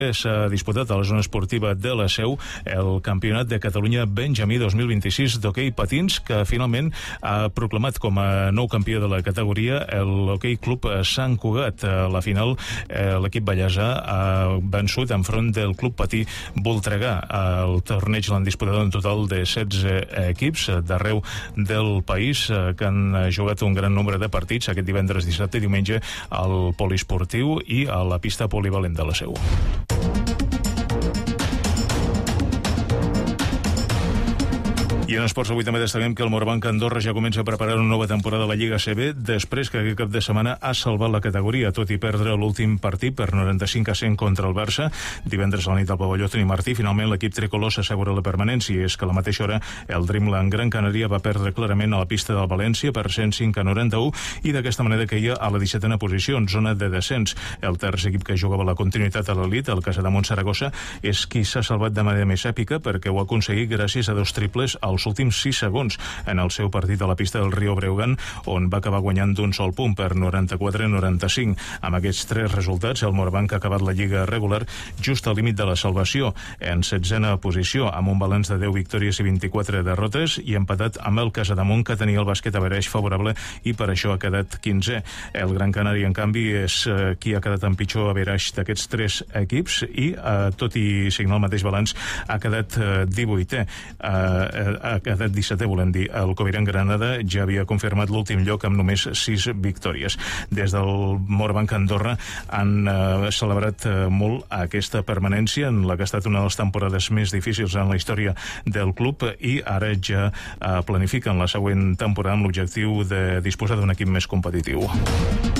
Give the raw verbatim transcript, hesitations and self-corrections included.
S'ha disputat a la zona esportiva de la Seu el Campionat de Catalunya Benjamí dos mil vint-i-sis d'hoquei patins, que finalment ha proclamat com a nou campió de la categoria l'Hoquei Club Sant Cugat. A la final, l'equip ballesà ha vençut enfront del Club Patí Voltregà. El torneig l'han disputat un total de setze equips d'arreu del país que han jugat un gran nombre de partits aquest divendres, dissabte i diumenge al poliesportiu i a la pista polivalent de la Seu. I en esports avui també destaquem que el Morabanc Andorra ja comença a preparar una nova temporada a la Lliga A C B després que aquest cap de setmana ha salvat la categoria, tot i perdre l'últim partit per noranta-cinc a cent contra el Barça. Divendres a la nit al pavelló Toni Martí, finalment l'equip tricolor s'assegura la permanència. És que a la mateixa hora el Dreamland Gran Canària va perdre clarament a la pista del València per cent cinc a noranta-u i d'aquesta manera queia a la dissetena posició en zona de descens. El tercer equip que jugava la continuïtat a l'elit, el Casademont Saragossa, és qui s'ha salvat de manera més èpica perquè ho ha aconseguit gràcies a dos triples als últims sis segons en el seu partit a la pista del Rio Breogán, on va acabar guanyant d'un sol punt per noranta-quatre a noranta-cinc. Amb aquests tres resultats, el Morabanc ha acabat la lliga regular just al límit de la salvació, en setzena posició, amb un balanç de deu victòries i vint-i-quatre derrotes, i empatat amb el Casademont, que tenia el bàsquet a vereix favorable i per això ha quedat quinzè. El Gran Canària, en canvi, és eh, qui ha quedat en pitjor a vereix d'aquests tres equips i, eh, tot i signar el mateix balanç, ha quedat eh, divuitè. Eh, ha quedat dissetè, volem dir. El Coviran Granada ja havia confirmat l'últim lloc amb només sis victòries. Des del Morabanc Andorra han eh, celebrat eh, molt aquesta permanència en la que ha estat una de les temporades més difícils en la història del club i ara ja eh, planifiquen la següent temporada amb l'objectiu de disposar d'un equip més competitiu.